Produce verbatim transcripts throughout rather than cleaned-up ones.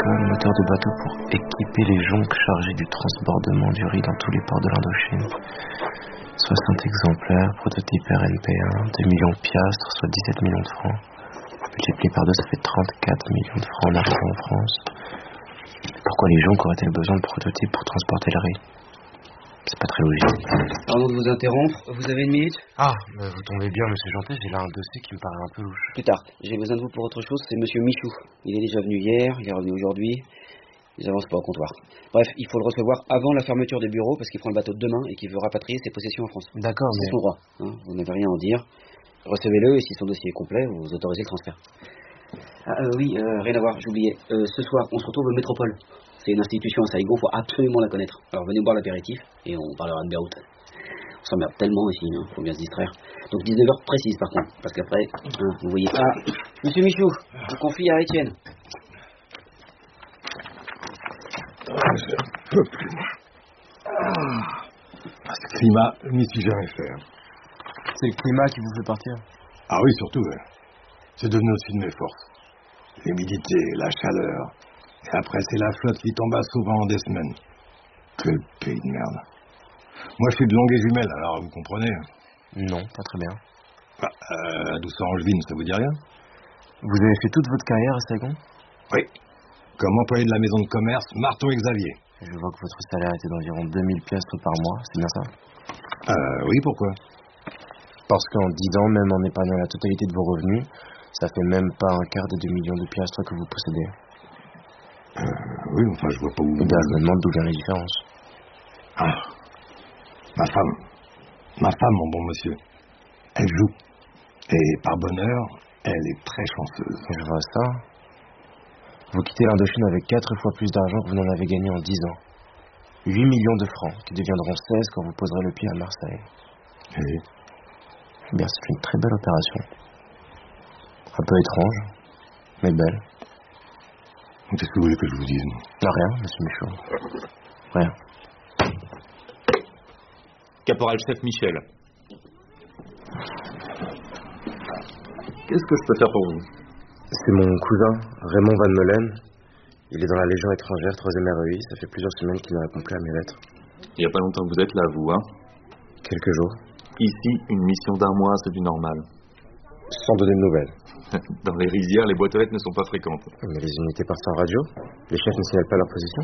emploie le moteur de bateau pour équiper les jonques chargés du transbordement du riz dans tous les ports de l'Indochine. soixante exemplaires, prototype R N P un, deux millions de piastres, soit dix-sept millions de francs. Multiplié par deux, ça fait trente-quatre millions de francs en arrivant en France. Pourquoi les jonques auraient-elles besoin de prototypes pour transporter le riz? C'est pas très logique. Pardon de vous interrompre, vous avez une minute? Ah, bah vous tombez bien, monsieur Jantet, j'ai là un dossier qui me paraît un peu louche. Plus tard, j'ai besoin de vous pour autre chose, c'est monsieur Michou. Il est déjà venu hier, il est revenu aujourd'hui. Ils avancent pas au comptoir. Bref, il faut le recevoir avant la fermeture des bureaux parce qu'il prend le bateau de demain et qu'il veut rapatrier ses possessions en France. D'accord, mais... C'est son droit, hein, vous n'avez rien à en dire. Recevez-le et si son dossier est complet, vous autorisez le transfert. Ah euh, oui, euh, rien à voir, j'oubliais. Euh, ce soir, on se retrouve au Métropole. C'est une institution à Saïgon, faut absolument la connaître. Alors venez boire l'apéritif et on parlera de Beyrouth. On s'emmerde tellement ici, hein, faut bien se distraire. Donc dix-neuf heures précises par contre, parce qu'après, hein, vous voyez... Ah, monsieur Michou, je confie à Étienne. Ah, je ne peux plus. Ah, ce climat, je m'y suis jamais fait. C'est le climat qui vous fait partir? Ah oui, surtout. Hein. C'est devenu aussi de mes forces. L'humidité, la chaleur. Et après, c'est la flotte qui tombe à saut pendant des semaines. Quel pays de merde. Moi, je suis de Longuet jumelle, alors vous comprenez. Non, pas très bien. Bah, euh, Doucet-Angevine, ça vous dit rien? Vous avez fait toute votre carrière à Saïgon? Oui. Comme employé de la maison de commerce, Marteau et Xavier. Je vois que votre salaire était d'environ deux mille piastres par mois, c'est bien ça? Euh, oui, pourquoi? Parce qu'en dix ans, même en épargnant la totalité de vos revenus, ça fait même pas un quart des deux millions de piastres que vous possédez. Euh, oui, enfin, je vois pas où... Eh bien, je me demande d'où vient la différence. Ah, ma femme. Ma femme, mon bon monsieur. Elle joue. Et par bonheur, elle est très chanceuse. Je vois ça. Vous quittez l'Indochine avec quatre fois plus d'argent que vous n'en avez gagné en dix ans. huit millions de francs, qui deviendront seize quand vous poserez le pied à Marseille. Oui. Eh bien, c'est une très belle opération. Un peu étrange, mais belle. Qu'est-ce que vous voulez que je vous dise? Non, rien, monsieur Michaud. Rien. Caporal-chef Michel. Qu'est-ce que je peux faire pour vous? C'est mon cousin, Raymond Van Meulen. Il est dans la Légion étrangère, troisième R E I. Ça fait plusieurs semaines qu'il ne répond plus à mes lettres. Il n'y a pas longtemps que vous êtes là, vous, hein? Quelques jours. Ici, une mission d'un mois, c'est du normal. Sans donner de nouvelles. Dans les rizières, les boîtes aux lettres ne sont pas fréquentes. Mais les unités partent en radio. Les chefs ne signalent pas leur position.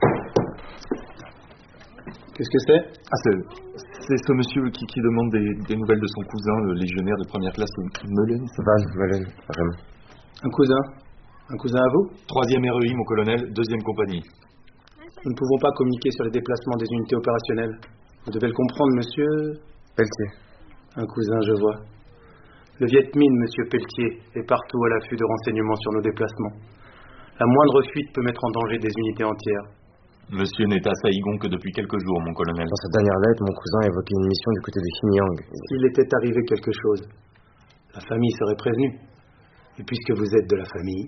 Qu'est-ce que c'est? Ah, c'est, c'est ce monsieur qui, qui demande des, des nouvelles de son cousin, le légionnaire de première classe, Meulen. Van Meulen, Raymond. Un cousin? Un cousin à vous? Troisième R E I, mon colonel, deuxième compagnie. Nous ne pouvons pas communiquer sur les déplacements des unités opérationnelles. Vous devez le comprendre, monsieur... Pelletier. Un cousin, je vois. Le Viet Minh, monsieur Pelletier, est partout à l'affût de renseignements sur nos déplacements. La moindre fuite peut mettre en danger des unités entières. Monsieur n'est à Saïgon que depuis quelques jours, mon colonel. Dans sa dernière lettre, mon cousin évoquait une mission du côté de Xinjiang. S'il était arrivé quelque chose, la famille serait prévenue. Et puisque vous êtes de la famille...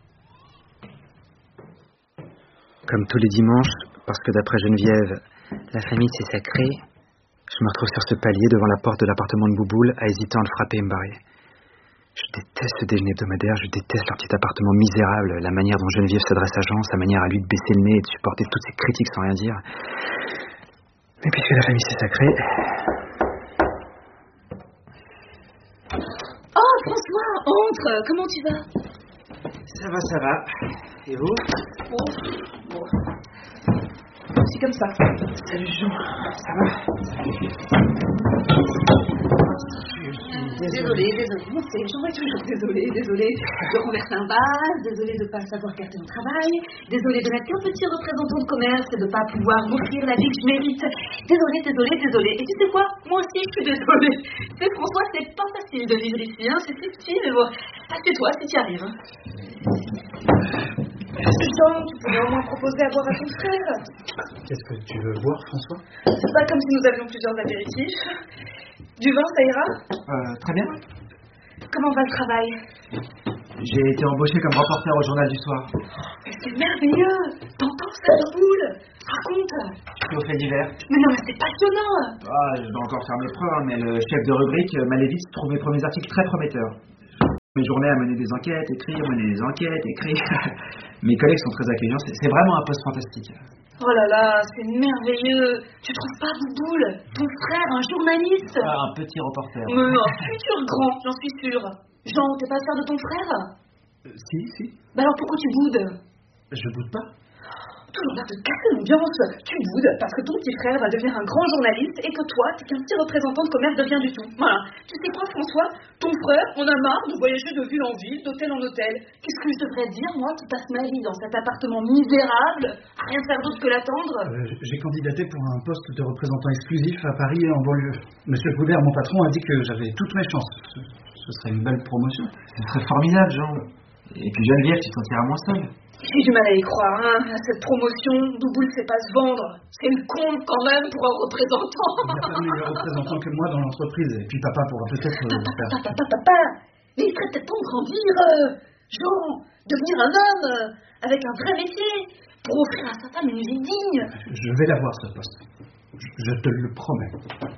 Comme tous les dimanches, parce que d'après Geneviève, la famille c'est sacré, je me retrouve sur ce palier devant la porte de l'appartement de Bouboule à hésiter à le frapper et me barrer. Je déteste ce déjeuner hebdomadaire, je déteste leur petit appartement misérable, la manière dont Geneviève s'adresse à Jean, sa manière à lui de baisser le nez et de supporter toutes ces critiques sans rien dire. Mais puisque la famille c'est sacré... Oh François, entre, comment tu vas? Ça va, ça va. Et vous? Bon, bon. C'est comme ça. Salut Jean, ça va? Désolée, désolée. Mon c'est, j'en vais toujours désolée, désolée de renverser un vase, désolée de ne pas savoir garder mon travail, désolée de n'être qu'un petit représentant de commerce et de ne pas pouvoir m'offrir la vie que je mérite. Désolée, désolée, désolée. Et tu sais quoi? Moi aussi, je suis désolée. Tu sais, François, c'est pas facile de vivre ici, hein. C'est difficile, mais bon, assieds-toi si tu y arrives. Hein. Jean, tu pourrais au moins proposer à boire à ton frère. Qu'est-ce que tu veux boire, François? C'est pas comme si nous avions plusieurs apéritifs. Du vin, ça ira? Euh, très bien. Comment va le travail? J'ai été embauché comme reporter au journal du soir. Mais c'est merveilleux. T'entends ça, de boule? Raconte. Je suis au fait divers. Mais non, mais c'est passionnant. Ah, je dois encore faire mes preuves, hein, mais le chef de rubrique m'a vite trouvé mes premiers articles très prometteurs. Mes journées à mener des enquêtes, écrire, mener des enquêtes, écrire. Mes collègues sont très accueillants, c'est, c'est vraiment un poste fantastique. Oh là là, c'est merveilleux. Tu trouves pas, Bouboule? Ton frère, un journaliste? Ah, un petit reporter. Mais un futur grand, j'en suis sûre. Jean, t'es pas fier de ton frère? Euh, si, si. Bah alors pourquoi tu boudes? Je boude pas. Toujours là de casser l'ambiance. Tu boudes parce que ton petit frère va devenir un grand journaliste et que toi, t'es qu'un petit représentant de commerce de rien du tout. Voilà. Tu sais quoi, François? Ton frère, on a marre de voyager de ville en ville, d'hôtel en hôtel. Qu'est-ce que je devrais dire, moi, qui passe ma vie dans cet appartement misérable, à rien faire d'autre que l'attendre? euh, J'ai candidaté pour un poste de représentant exclusif à Paris et en banlieue. Monsieur Goubert, mon patron, a dit que j'avais toutes mes chances. Ce, ce serait une belle promotion. C'est très formidable, Jean. Et puis Geneviève, tu te sentiras moins seule. J'ai du mal à y croire, hein, à cette promotion. Bouboule sait pas se vendre. C'est une compte quand même pour un représentant. Il n'y a pas de meilleur représentant que moi dans l'entreprise. Et puis papa pourra peut-être... Euh, papa, faire... papa, papa, papa. Mais il serait peut-être temps de grandir, euh, Jean, devenir un homme, euh, avec un vrai métier, pour offrir à sa femme une vie digne. Je vais l'avoir, ce poste. Je, je te le promets.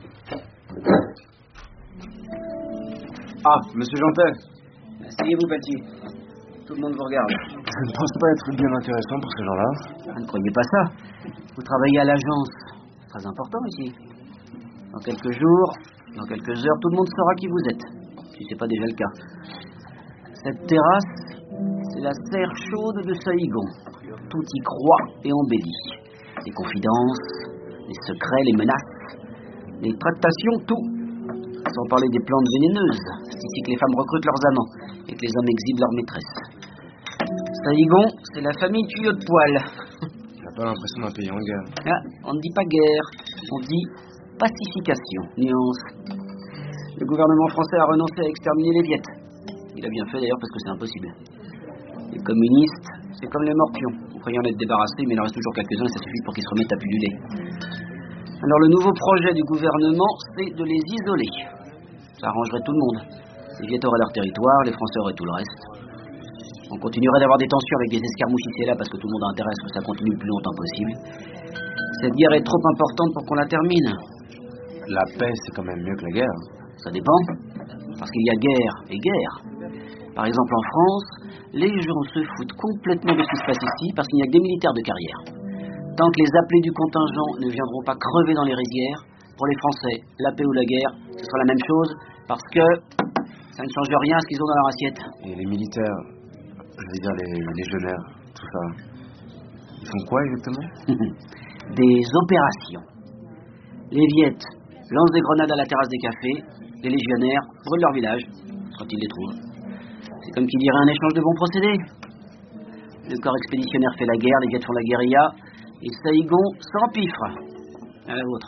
Ah, monsieur Jantet. Asseyez-vous, Pelletier. Tout le monde vous regarde. Je ne pense pas être bien intéressant pour ces gens-là. Ah, ne croyez pas ça. Vous travaillez à l'agence. C'est très important ici. Dans quelques jours, dans quelques heures, tout le monde saura qui vous êtes. Si ce n'est pas déjà le cas. Cette terrasse, c'est la serre chaude de Saïgon. Tout y croît et embellit. Les confidences, les secrets, les menaces, les tractations, tout. Sans parler des plantes vénéneuses. C'est ici que les femmes recrutent leurs amants et que les hommes exhibent leurs maîtresses. Saïgon, c'est la famille tuyau de poil. J'ai pas l'impression d'un pays en guerre. Ah, on ne dit pas guerre, on dit pacification. Nuance. Le gouvernement français a renoncé à exterminer les Viettes. Il a bien fait d'ailleurs parce que c'est impossible. Les communistes, c'est comme les morpions. Vous croyez en être débarrassés, mais il en reste toujours quelques-uns et ça suffit pour qu'ils se remettent à pulluler. Alors le nouveau projet du gouvernement, c'est de les isoler. Ça arrangerait tout le monde. Les Viettes auraient leur territoire, les Français auraient tout le reste. On continuerait d'avoir des tensions avec des escarmouches ici et là parce que tout le monde a intérêt à ce que ça continue le plus longtemps possible. Cette guerre est trop importante pour qu'on la termine. La paix, c'est quand même mieux que la guerre. Ça dépend. Parce qu'il y a guerre et guerre. Par exemple en France, les gens se foutent complètement de ce qui se passe ici parce qu'il n'y a que des militaires de carrière. Tant que les appelés du contingent ne viendront pas crever dans les rizières, pour les Français, la paix ou la guerre, ce sera la même chose parce que ça ne change rien à ce qu'ils ont dans leur assiette. Et les militaires, je veux dire les légionnaires, tout ça, ils font quoi exactement? Des opérations. Les Viettes lancent des grenades à la terrasse des cafés, les légionnaires brûlent leur village, quand ils les trouvent. C'est comme qui dirait un échange de bons procédés. Le corps expéditionnaire fait la guerre, les Viettes font la guérilla, et Saïgon s'empiffre. À la vôtre.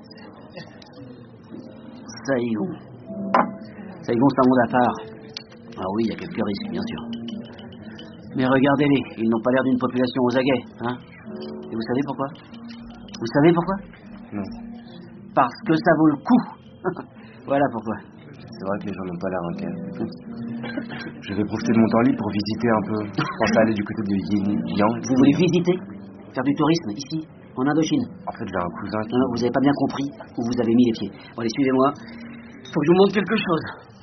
Saïgon. Saïgon, c'est un monde à part. Ah oui, il y a quelques risques, bien sûr. Mais regardez-les, ils n'ont pas l'air d'une population aux aguets, hein. Et vous savez pourquoi? Vous savez pourquoi? Non. Parce que ça vaut le coup. Voilà pourquoi. C'est vrai que les gens n'ont pas l'air inquiets. Je vais profiter de mon temps libre pour visiter un peu. Je pense à aller du côté de Yin-Yang. Vous voulez visiter? Faire du tourisme, ici, en Indochine? En fait, j'ai un cousin qui... Non, non, vous n'avez pas bien compris où vous avez mis les pieds. Bon, allez, suivez-moi. Il faut que je vous montre quelque chose.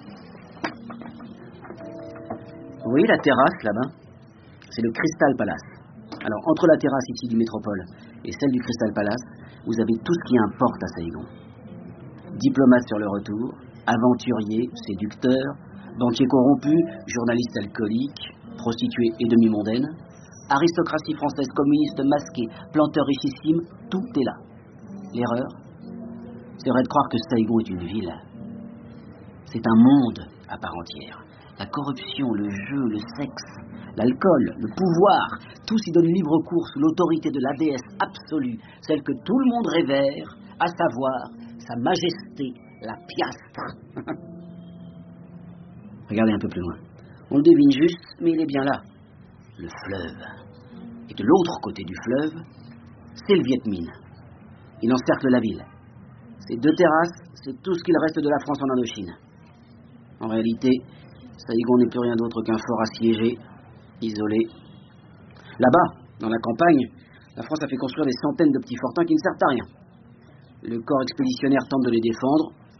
Vous voyez la terrasse, là-bas? C'est le Crystal Palace. Alors, entre la terrasse ici du Métropole et celle du Crystal Palace, vous avez tout ce qui importe à Saïgon. Diplomates sur le retour, aventuriers, séducteurs, banquiers corrompus, journalistes alcooliques, prostituées et demi-mondaines, aristocratie française communiste masquée, planteurs richissimes, tout est là. L'erreur, c'est vrai de croire que Saïgon est une ville. C'est un monde à part entière. La corruption, le jeu, le sexe, l'alcool, le pouvoir, tout s'y donne libre cours sous l'autorité de la déesse absolue, celle que tout le monde révère, à savoir sa majesté, la piastre. Regardez un peu plus loin. On le devine juste, mais il est bien là. Le fleuve. Et de l'autre côté du fleuve, c'est le Viet Minh. Il encercle la ville. Ces deux terrasses, c'est tout ce qu'il reste de la France en Indochine. En réalité, Saïgon n'est plus rien d'autre qu'un fort assiégé, isolé. Là-bas, dans la campagne, la France a fait construire des centaines de petits fortins qui ne servent à rien. Le corps expéditionnaire tente de les défendre,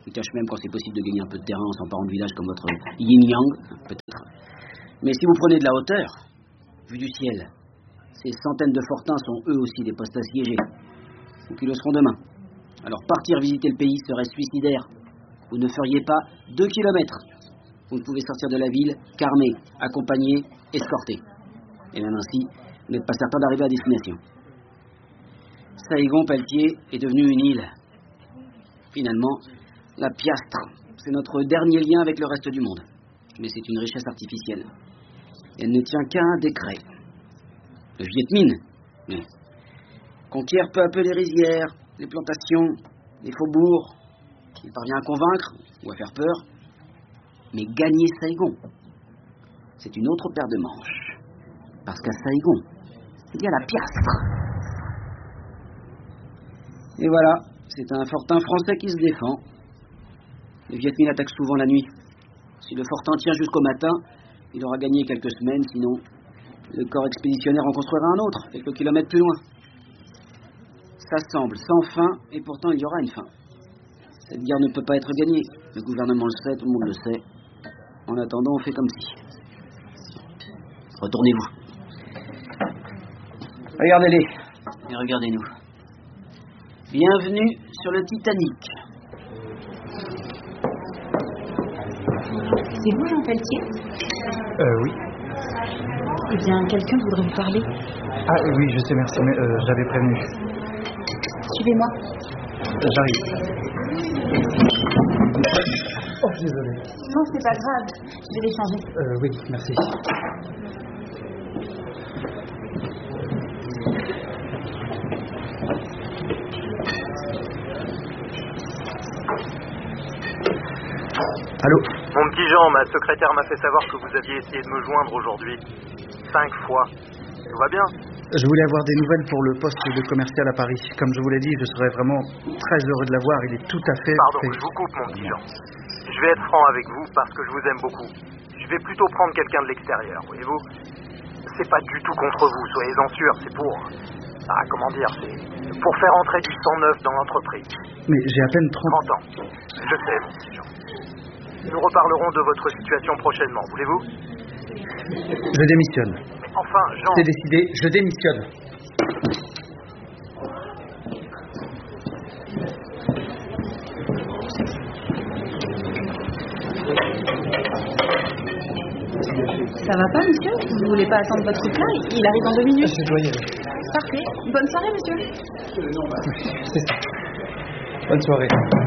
Il tâche même quand c'est possible de gagner un peu de terrain en s'emparant de villages comme votre yin-yang, peut-être. Mais si vous prenez de la hauteur, vu du ciel, ces centaines de fortins sont eux aussi des postes assiégés, ou qui le seront demain. Alors partir visiter le pays serait suicidaire. Vous ne feriez pas deux kilomètres. Vous ne pouvez sortir de la ville qu'armé, accompagné, escorté. Et même ainsi, vous n'êtes pas certain d'arriver à destination. Saigon, Pelletier, est devenu une île. Finalement, la piastre, c'est notre dernier lien avec le reste du monde. Mais c'est une richesse artificielle. Elle ne tient qu'à un décret. Le Viet Minh, oui, conquiert peu à peu les rizières, les plantations, les faubourgs. Il parvient à convaincre ou à faire peur. Mais gagner Saigon, c'est une autre paire de manches. Parce qu'à Saigon, il y a la piastre. Et voilà, c'est un fortin français qui se défend. Les Viet Minh attaquent souvent la nuit. Si le fortin tient jusqu'au matin, il aura gagné quelques semaines, sinon le corps expéditionnaire en construira un autre, quelques kilomètres plus loin. Ça semble sans fin, et pourtant il y aura une fin. Cette guerre ne peut pas être gagnée. Le gouvernement le sait, tout le monde le sait. En attendant, on fait comme si. Retournez-vous. Regardez-les, et regardez-nous. Bienvenue sur le Titanic. C'est vous, Jean Pelletier? Euh, oui. Eh bien, quelqu'un voudrait vous parler. Ah, oui, je sais, merci, mais euh, j'avais prévenu. Suivez-moi. J'arrive. Oh, désolé. Non, c'est pas grave. Je vais les changer. Euh, oui, merci. Allô? Mon petit Jean, ma secrétaire m'a fait savoir que vous aviez essayé de me joindre aujourd'hui. Cinq fois. Tout va bien? Je voulais avoir des nouvelles pour le poste de commercial à Paris. Comme je vous l'ai dit, je serais vraiment très heureux de l'avoir. Il est tout à fait... Pardon, fait... je vous coupe, mon petit Jean. Je vais être franc avec vous parce que je vous aime beaucoup. Je vais plutôt prendre quelqu'un de l'extérieur, voyez-vous? C'est pas du tout contre vous, soyez-en sûrs. C'est pour... Ah, comment dire, c'est pour faire entrer du sang neuf dans l'entreprise. Mais j'ai à peine trente... trente ans. Je sais, mon petit Jean. Nous reparlerons de votre situation prochainement, voulez-vous? Je démissionne. Mais enfin, Jean... C'est décidé, je démissionne. Ça va pas, monsieur? Vous voulez pas attendre votre plat? Il arrive dans deux minutes. Je dois y aller. Parfait. Bonne soirée, monsieur. C'est ça. Bonne soirée.